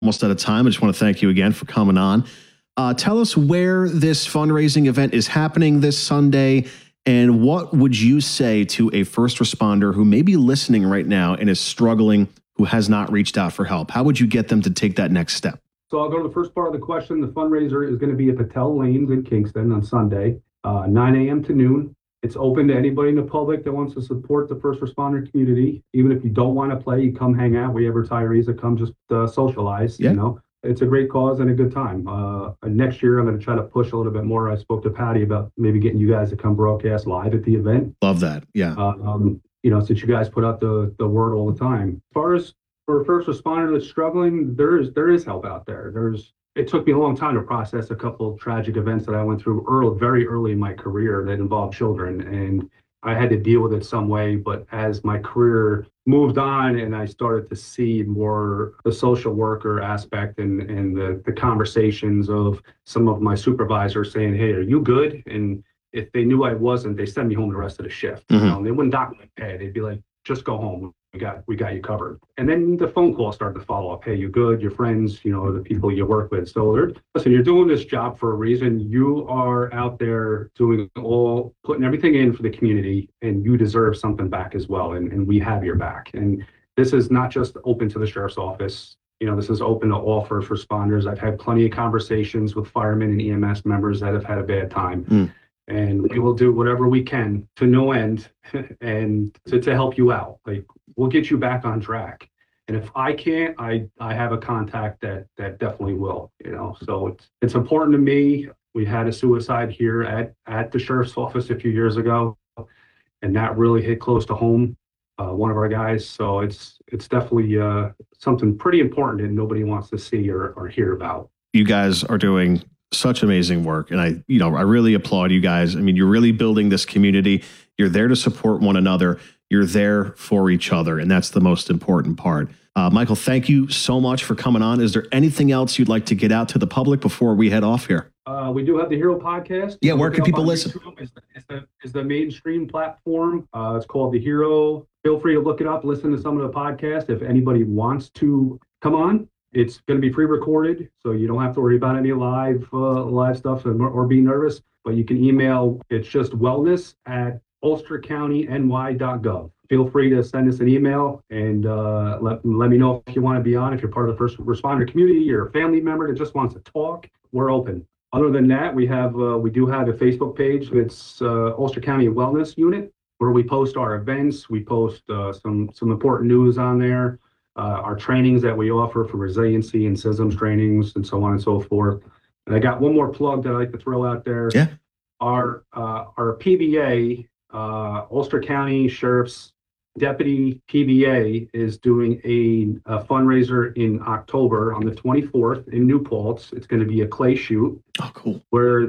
almost out of time. I just want to thank you again for coming on. Tell us where this fundraising event is happening this Sunday, and what would you say to a first responder who may be listening right now and is struggling, who has not reached out for help? How would you get them to take that next step? So I'll go to the first part of the question. The fundraiser is going to be at Patel Lanes in Kingston on Sunday, 9 a.m. to noon. It's open to anybody in the public that wants to support the first responder community. Even if you don't want to play, you come hang out. We have retirees that come just socialize, You know. It's a great cause and a good time. Next year, I'm going to try to push a little bit more. I spoke to Patty about maybe getting you guys to come broadcast live at the event. Love that. Yeah. Since you guys put out the word all the time. As far as for a first responder that's struggling, there is help out there. It took me a long time to process a couple of tragic events that I went through very early in my career that involved children, and I had to deal with it some way. But as my career moved on and I started to see more the social worker aspect and the conversations of some of my supervisors saying, "Hey, are you good?" And if they knew I wasn't, they sent me home the rest of the shift. Mm-hmm. They wouldn't dock my pay. They'd be like, "Just go home. We got you covered." And then the phone call started to follow up. "Hey, you good? Your friends, the people you work with." So listen, you're doing this job for a reason. You are out there putting everything in for the community, and you deserve something back as well. And we have your back. And this is not just open to the sheriff's office. This is open to all first responders. I've had plenty of conversations with firemen and EMS members that have had a bad time. And we will do whatever we can to no end and to help you out. Like, we'll get you back on track. And if I can't, I have a contact that definitely will, So it's important to me. We had a suicide here at the sheriff's office a few years ago, and that really hit close to home, one of our guys. So it's definitely something pretty important that nobody wants to see or hear about. You guys are doing such amazing work. And I really applaud you guys. I mean, you're really building this community. You're there to support one another. You're there for each other. And that's the most important part. Michael, thank you so much for coming on. Is there anything else you'd like to get out to the public before we head off here? We do have the Hero podcast. Yeah, where can people listen? It's the mainstream platform. It's called The Hero. Feel free to look it up, listen to some of the podcasts. If anybody wants to come on, it's going to be pre-recorded, so you don't have to worry about any live stuff or be nervous. But you can email. It's just wellness@ulstercountyny.gov. Feel free to send us an email and let me know if you want to be on. If you're part of the first responder community or a family member that just wants to talk, we're open. Other than that, we do have a Facebook page. It's Ulster County Wellness Unit, where we post our events. We post some important news on there. Our trainings that we offer for resiliency and SISMs trainings and so on and so forth. And I got one more plug that I like to throw out there. Yeah. Our PBA, Ulster County Sheriff's Deputy PBA, is doing a fundraiser in October on the 24th in New Paltz. It's going to be a clay shoot. Oh, cool. Where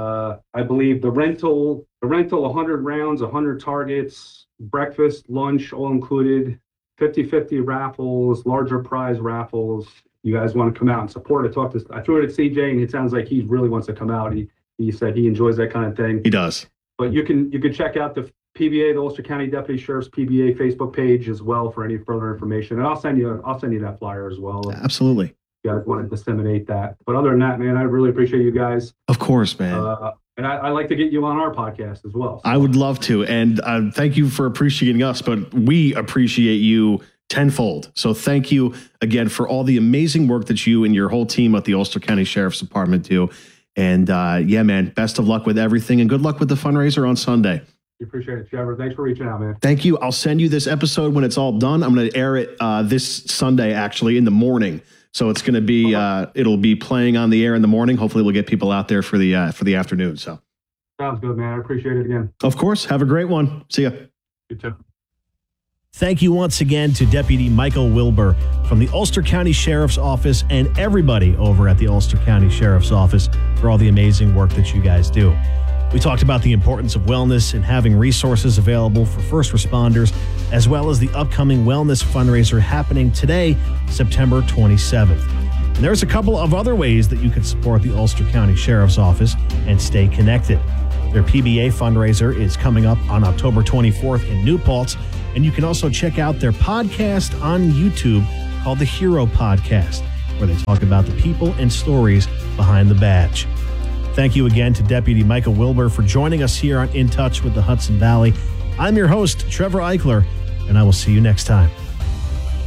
I believe the rental 100 rounds, 100 targets, breakfast, lunch, all included. 50-50 raffles, larger prize raffles. You guys want to come out and support it? I threw it at CJ, and it sounds like he really wants to come out. He said he enjoys that kind of thing. He does. But you can check out the PBA, the Ulster County Deputy Sheriff's PBA Facebook page as well for any further information. And I'll send you that flyer as well. Absolutely. You guys want to disseminate that. But other than that, man, I really appreciate you guys. Of course, man. And I like to get you on our podcast as well. So. I would love to. And thank you for appreciating us, but we appreciate you tenfold. So thank you again for all the amazing work that you and your whole team at the Ulster County Sheriff's Department do. And yeah, man, best of luck with everything and good luck with the fundraiser on Sunday. We appreciate it, Trevor. Thanks for reaching out, man. Thank you. I'll send you this episode when it's all done. I'm going to air it this Sunday, actually, in the morning. So it's going to be, it'll be playing on the air in the morning. Hopefully we'll get people out there for the afternoon. So sounds good, man. I appreciate it again. Of course. Have a great one. See ya. You too. Thank you once again to Deputy Michael Wilbur from the Ulster County Sheriff's Office and everybody over at the Ulster County Sheriff's Office for all the amazing work that you guys do. We talked about the importance of wellness and having resources available for first responders, as well as the upcoming wellness fundraiser happening today, September 27th. And there's a couple of other ways that you can support the Ulster County Sheriff's Office and stay connected. Their PBA fundraiser is coming up on October 24th in New Paltz, and you can also check out their podcast on YouTube called The Hero Podcast. where they talk about the people and stories behind the badge. Thank you again to Deputy Michael Wilbur for joining us here on In Touch with the Hudson Valley. I'm your host, Trevor Eichler, and I will see you next time.